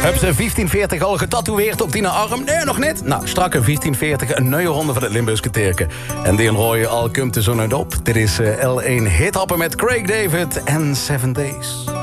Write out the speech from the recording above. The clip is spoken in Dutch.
Hebben ze 1540 al getatoeëerd op die arm? Nee, nog niet. Nou, strakke 1540, een nieuwe ronde van het Limburgse teken. En die rooien al komt er zo net op. Dit is L1 Hithappen met Craig David en 7 Days.